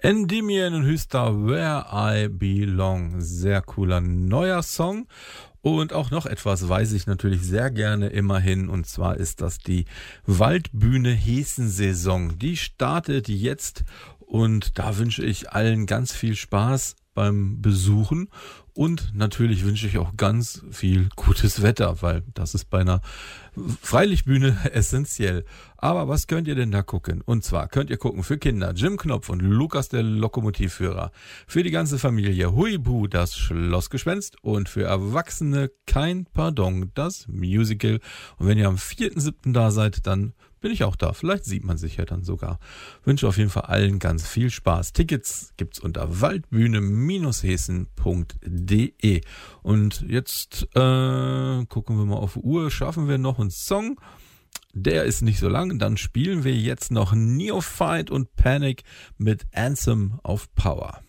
Endymion und Hüster, Where I Belong. Sehr cooler neuer Song. Und auch noch etwas weise ich natürlich sehr gerne immerhin. Und zwar ist das die Waldbühne Hessen-Saison. Die startet jetzt und da wünsche ich allen ganz viel Spaß beim Besuchen. Und natürlich wünsche ich auch ganz viel gutes Wetter, weil das ist bei einer Freilichtbühne essentiell. Aber was könnt ihr denn da gucken? Und zwar könnt ihr gucken für Kinder Jim Knopf und Lukas der Lokomotivführer. Für die ganze Familie Huibu, das Schlossgespenst. Und für Erwachsene kein Pardon, das Musical. Und wenn ihr am 4.7. da seid, dann bin ich auch da. Vielleicht sieht man sich ja dann sogar. Wünsche auf jeden Fall allen ganz viel Spaß. Tickets gibt's unter waldbühne-hessen.de. Und jetzt gucken wir mal auf die Uhr. Schaffen wir noch einen Song? Der ist nicht so lang. Dann spielen wir jetzt noch Neophyte und Panic mit Anthem of Power.